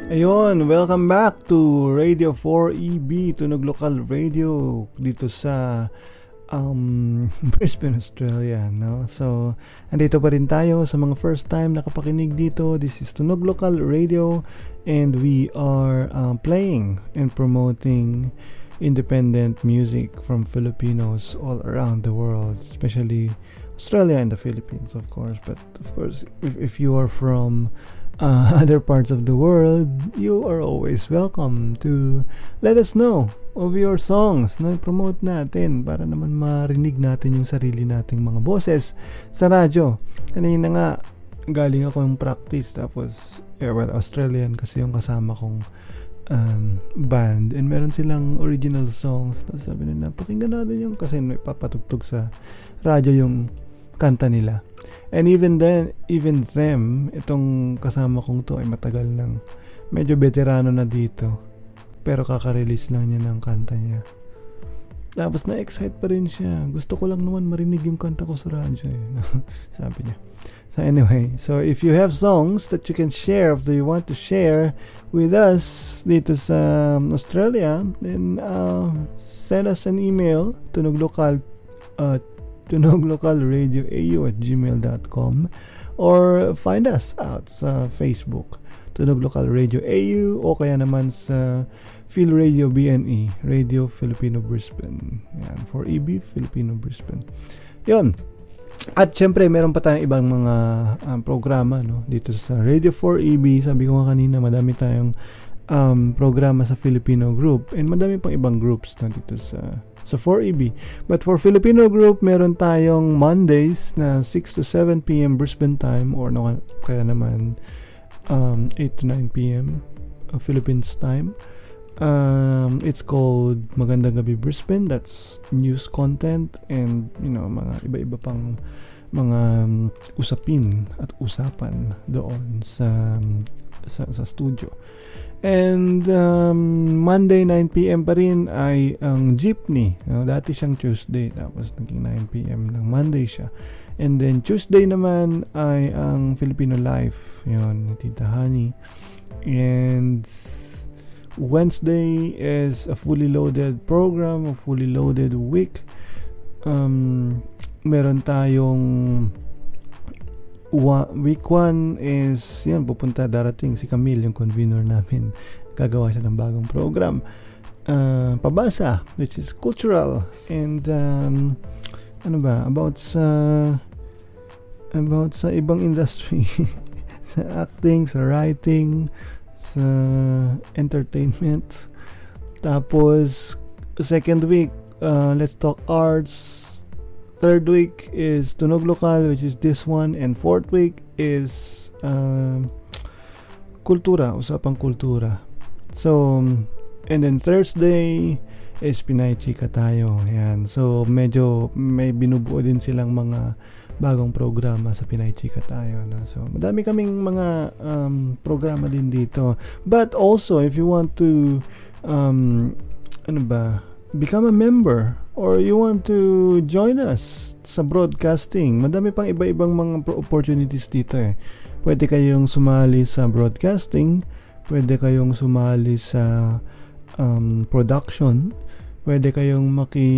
Ayun, welcome back to Radio 4EB, Tunog Lokal Radio dito sa Brisbane, Australia, no? So, andito pa rin tayo sa mga first time nakapakinig dito. This is Tunog Lokal Radio and we are playing and promoting independent music from Filipinos all around the world, especially Australia and the Philippines, of course. But of course, if you are from other parts of the world, you are always welcome to let us know of your songs na promote natin para naman marinig natin yung sarili nating mga boses sa radyo. Kanina nga galing ako yung practice, tapos Australian kasi yung kasama kong band, and meron silang original songs. Tapos sabi nila, pakinggan natin yung, kasi may papatugtog sa radyo yung kanta nila. And even them, itong kasama kong to ay matagal nang, medyo veterano na dito, pero kaka-release lang niya ng kanta niya. Tapos na-excite pa rin siya. Gusto ko lang naman marinig yung kanta ko sa radyo sabi niya. So anyway, so if you have songs that you can share, if you want to share with us dito sa Australia, then send us an email, tunoglocalradioau@gmail.com, or find us out sa Facebook, Tunog Lokal Radio AU, o kaya naman sa Phil Radio BNE, Radio Filipino Brisbane. Yan, 4EB Filipino Brisbane. Yun. At syempre, meron pa tayong ibang mga programa, no, dito sa Radio 4EB. Sabi ko nga kanina, madami tayong programa sa Filipino group, and madami pang ibang groups na dito sa 4EB. But for Filipino group, meron tayong Mondays na 6 to 7 p.m. Brisbane time, or no, kaya naman 8 to 9 p.m. Philippines time. It's called Magandang Gabi Brisbane. That's news content and mga iba-iba pang mga usapin at usapan doon sa studio. And Monday 9 p.m. pa rin ay ang Jeepney. Dati siyang Tuesday, tapos naging 9 p.m. ng Monday siya. And then Tuesday naman ay ang Filipino Life, yun, ni Tita Honey. And Wednesday is a fully loaded program, a fully loaded week. Meron tayong week 1 is yan, darating si Camille, yung convener namin. Gagawa siya ng bagong program, Pabasa, which is cultural, and about sa ibang industry sa acting, sa writing, sa entertainment. Tapos second week, let's talk arts. Third week is Tunog Lokal, which is this one, and fourth week is kultura, usapang kultura. So, and then Thursday is Pinay Chika tayo. Yan. So, medyo may binubuo din silang mga bagong programa sa Pinay Chika tayo, no? So, madami kaming mga programa din dito. But also, if you want to become a member, or you want to join us sa broadcasting, madami pang iba-ibang mga opportunities dito eh. Pwede kayong sumali sa broadcasting, pwede kayong sumali sa production, pwede kayong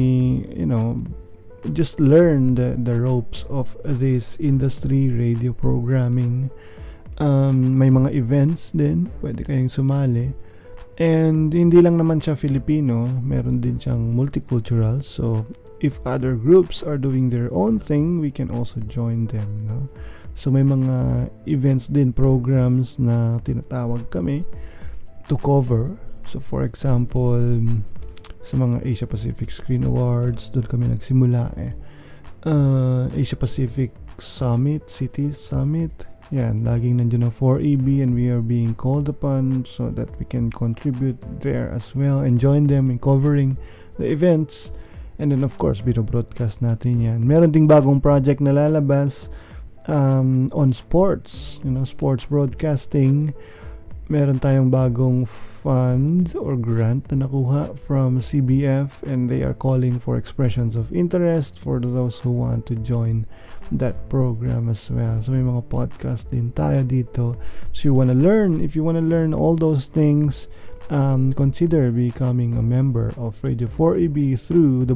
just learn the ropes of this industry, radio programming. May mga events din, pwede kayong sumali. And hindi lang naman siya Filipino, meron din siyang multicultural. So if other groups are doing their own thing, we can also join them, no? So may mga events din, programs na tinatawag kami to cover. So for example, sa mga Asia Pacific Screen Awards, doon kami nagsimula Asia Pacific Summit, Cities Summit. Yan, laging nandiyan ang 4EB, and we are being called upon so that we can contribute there as well and join them in covering the events. And then of course, bino-broadcast natin yan. Meron ding bagong project na lalabas on sports, sports broadcasting. meron tayong bagong fund or grant na nakuha from CBF, and they are calling for expressions of interest for those who want to join that program as well. So may mga podcast din tayo dito. So if you wanna learn all those things, consider becoming a member of Radio 4EB through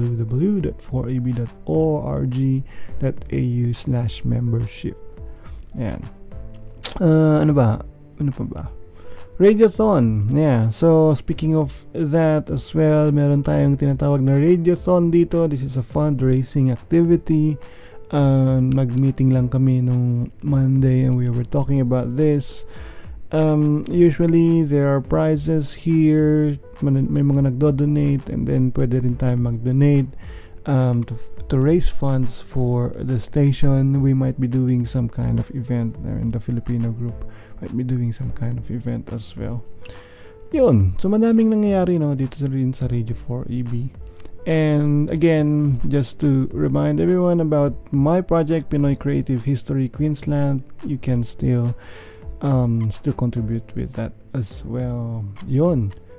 www.4eb.org.au/membership. Yan. Ano pa ba? Radiothon. Yeah. So, speaking of that as well, meron tayong tinatawag na Radiothon dito. This is a fundraising activity. Nag-meeting lang kami nung Monday and we were talking about this. Usually, there are prizes here. May mga nagdo-donate and then pwede rin tayo mag-donate to raise funds for the station. We might be doing some kind of event there in the Filipino group. Might be doing some kind of event as well. Yun. So, madaming nangyayari dito rin sa Radio 4EB. And again, just to remind everyone about my project, Pinoy Creative History Queensland, you can still contribute with that as well. Yun.